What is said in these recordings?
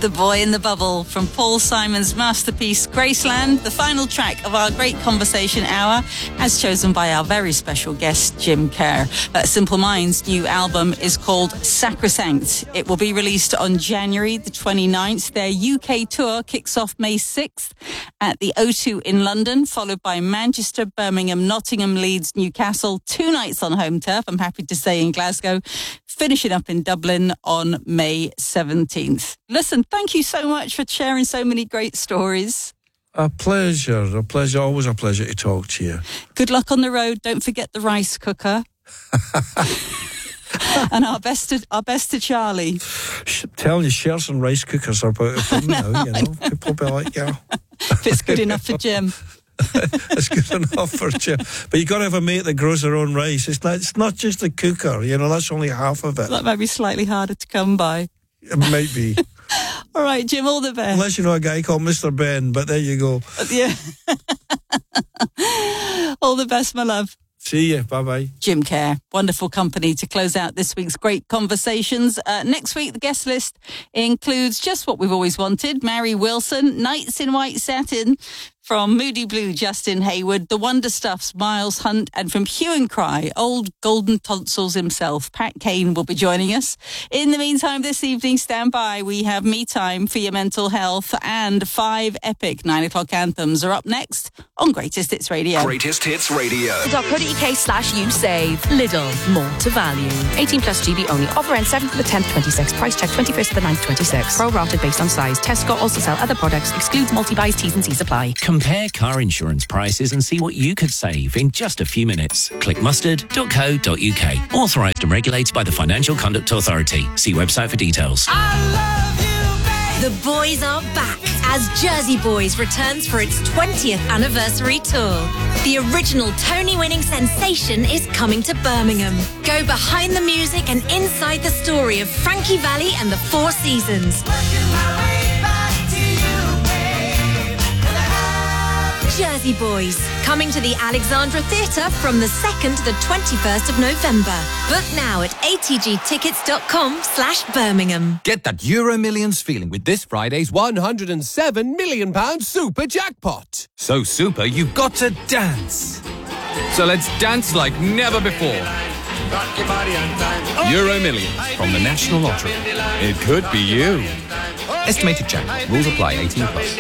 The Boy in the Bubble from Paul Simon's masterpiece Graceland, the final track of our great conversation hour, as chosen by our very special guest Jim Kerr. Simple Minds' new album is called Sacrosanct. It will be released on January the 29th. Their UK tour kicks off May 6th at the O2 in London, followed by Manchester, Birmingham, Nottingham, Leeds, Newcastle, 2 nights on home turf, I'm happy to say, in Glasgow, finishing up in Dublin on May 17th. Listen, thank you so much for sharing so many great stories. A pleasure, always a pleasure to talk to you. Good luck on the road. Don't forget the rice cooker. And our best to Charlie. Telling you, shares and rice cookers are about a thing now, you know. People be like, yeah. If it's good enough for Jim. It's good enough for Jim. But you got to have a mate that grows their own rice. It's not just the cooker, you know, that's only half of it. That might be slightly harder to come by. It might be. All right, Jim, all the best. Unless you know a guy called Mr. Ben, but there you go. Yeah. All the best, my love. See you. Bye-bye. Jim Kerr, wonderful company to close out this week's great conversations. Next week, the guest list includes just what we've always wanted. Mary Wilson, Nights in White Satin, from Moody Blue, Justin Hayward, The Wonder Stuffs, Miles Hunt, and from Hue and Cry, old golden tonsils himself, Pat Kane, will be joining us. In the meantime, this evening, stand by. We have Me Time for your mental health, and 5 epic 9 o'clock anthems are up next on Greatest Hits Radio. Greatest Hits Radio. .co.uk/usave. Lidl, more to value. 18 plus GB only. Offer ends 7th to the 10th, 26. Price check 21st to the 9th, 26. Pro-rated based on size. Tesco also sell other products. Excludes multi-buys, T's and C's apply. Compare car insurance prices and see what you could save in just a few minutes. Click mustard.co.uk. Authorised and regulated by the Financial Conduct Authority. See website for details. The boys are back as Jersey Boys returns for its 20th anniversary tour. The original Tony-winning sensation is coming to Birmingham. Go behind the music and inside the story of Frankie Valli and the Four Seasons. Jersey Boys, coming to the Alexandra Theatre from the 2nd to the 21st of November. Book now at atgtickets.com/Birmingham. Get that Euro Millions feeling with this Friday's £107 million super jackpot. So super, you've got to dance. So let's dance like never before. Euro Millions from the National Lottery. It could be you. Estimated jackpot. Rules apply. 18 plus.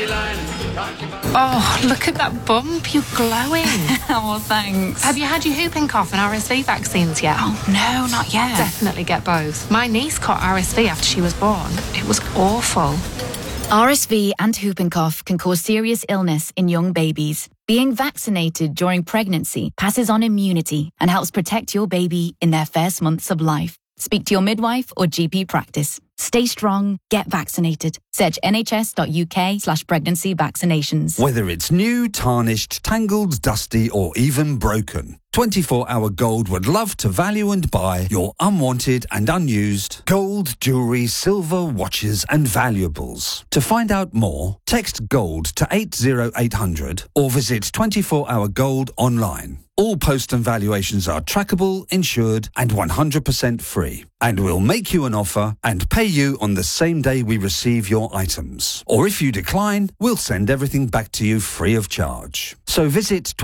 Oh, look at that bump. You're glowing. Oh, thanks. Have you had your whooping cough and RSV vaccines yet? Oh, no, not yet. Definitely get both. My niece caught RSV after she was born. It was awful. RSV and whooping cough can cause serious illness in young babies. Being vaccinated during pregnancy passes on immunity and helps protect your baby in their first months of life. Speak to your midwife or GP practice. Stay strong, get vaccinated. Search nhs.uk/pregnancy vaccinations. Whether it's new, tarnished, tangled, dusty, or even broken, 24-Hour Gold would love to value and buy your unwanted and unused gold, jewellery, silver, watches and valuables. To find out more, text GOLD to 80800 or visit 24-Hour Gold online. All post and valuations are trackable, insured and 100% free. And we'll make you an offer and pay you on the same day we receive your items. Or if you decline, we'll send everything back to you free of charge. So visit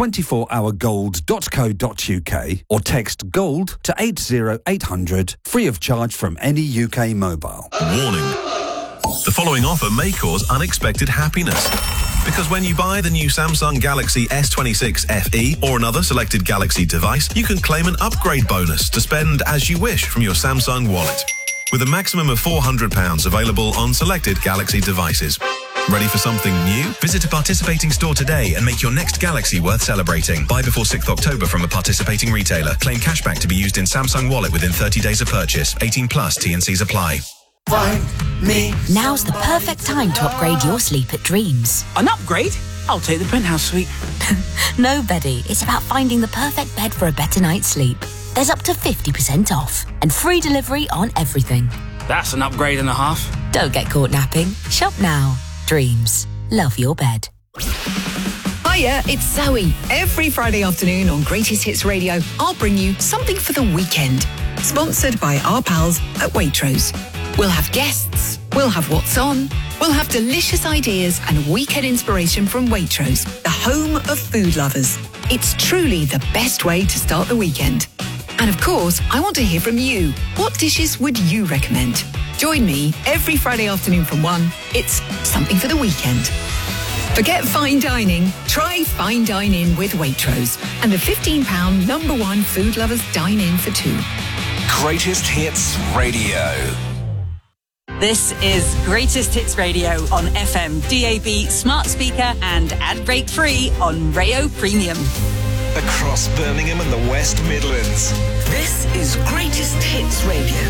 24hourgold.co.uk or text GOLD to 80800 free of charge from any UK mobile. Warning. The following offer may cause unexpected happiness. Because when you buy the new Samsung Galaxy S26 FE or another selected Galaxy device, you can claim an upgrade bonus to spend as you wish from your Samsung wallet. With a maximum of £400 available on selected Galaxy devices. Ready for something new? Visit a participating store today and make your next Galaxy worth celebrating. Buy before 6th October from a participating retailer. Claim cashback to be used in Samsung Wallet within 30 days of purchase. 18 plus T&Cs apply. Find me. Now's the perfect time to upgrade your sleep at Dreams. An upgrade? I'll take the penthouse suite. No, Betty. It's about finding the perfect bed for a better night's sleep. There's up to 50% off and free delivery on everything. That's an upgrade and a half. Don't get caught napping. Shop now. Dreams. Love your bed. Hiya, it's Zoe. Every Friday afternoon on Greatest Hits Radio, I'll bring you something for the weekend. Sponsored by our pals at Waitrose. We'll have guests, we'll have what's on, We'll have delicious ideas and weekend inspiration from Waitrose, the home of food lovers. It's truly the best way to start the weekend. And of course, I want to hear from you. What dishes would you recommend? Join me every Friday afternoon from 1. It's something for the weekend. Forget fine dining. Try Fine Dine In with Waitrose and the £15 #1 food lovers dine in for 2. Greatest Hits Radio. This is Greatest Hits Radio on FM, DAB, smart speaker and ad break free on Rayo Premium. Across Birmingham and the West Midlands. This is Greatest Hits Radio.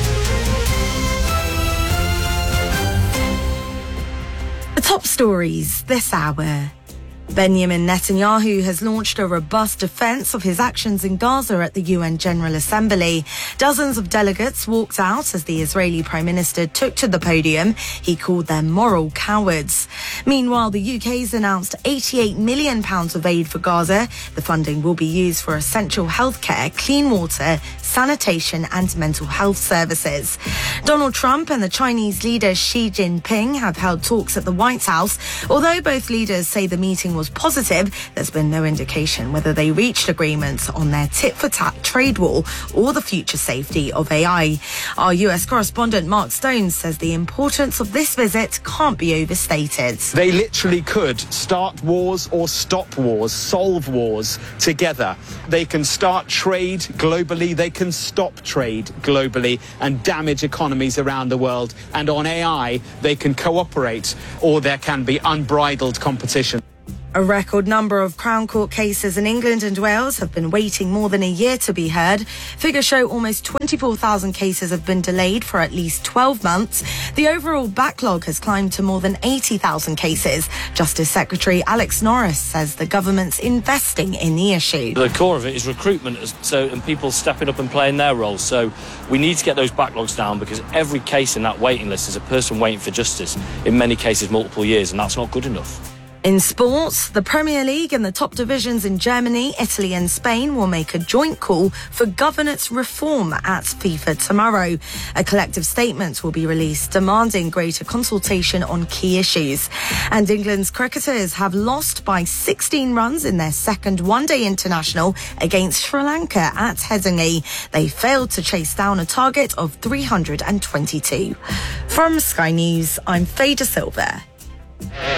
The top stories this hour. Benjamin Netanyahu has launched a robust defence of his actions in Gaza at the UN General Assembly. Dozens of delegates walked out as the Israeli Prime Minister took to the podium. He called them moral cowards. Meanwhile, the UK's announced £88 million of aid for Gaza. The funding will be used for essential healthcare, clean water, sanitation and mental health services. Donald Trump and the Chinese leader Xi Jinping have held talks at the White House. Although both leaders say the meeting was positive, there's been no indication whether they reached agreements on their tit-for-tat trade war or the future safety of AI. Our US correspondent Mark Stone says the importance of this visit can't be overstated. They literally could start wars or stop wars, solve wars together. They can start trade globally, they can stop trade globally and damage economies around the world. And on AI, they can cooperate or there can be unbridled competition. A record number of Crown Court cases in England and Wales have been waiting more than a year to be heard. Figures show almost 24,000 cases have been delayed for at least 12 months. The overall backlog has climbed to more than 80,000 cases. Justice Secretary Alex Norris says the government's investing in the issue. The core of it is recruitment, and people stepping up and playing their roles. So we need to get those backlogs down because every case in that waiting list is a person waiting for justice, in many cases multiple years, and that's not good enough. In sports, the Premier League and the top divisions in Germany, Italy and Spain will make a joint call for governance reform at FIFA tomorrow. A collective statement will be released demanding greater consultation on key issues. And England's cricketers have lost by 16 runs in their second one-day international against Sri Lanka at Headingley. They failed to chase down a target of 322. From Sky News, I'm Faye De Silva.